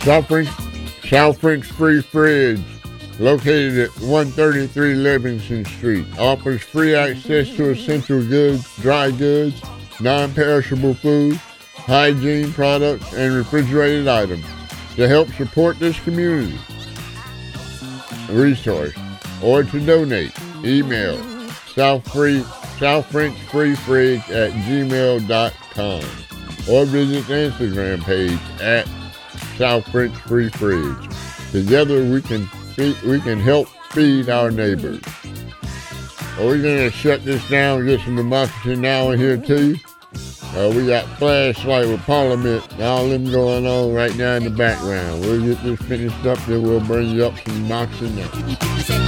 South French Free Fridge, located at 133 Livingston Street, offers free access to essential goods, dry goods, non-perishable food, hygiene products, and refrigerated items to help support this community resource, or to donate. Email southfrenchfreefridge@gmail.com or visit the Instagram page at South French Free Fridge. Together we can help feed our neighbors. We're going to shut this down and get some democracy now in here too. We got Flashlight with Parliament and all them going on right now in the background. We'll get this finished up, then we'll bring you up some democracy now.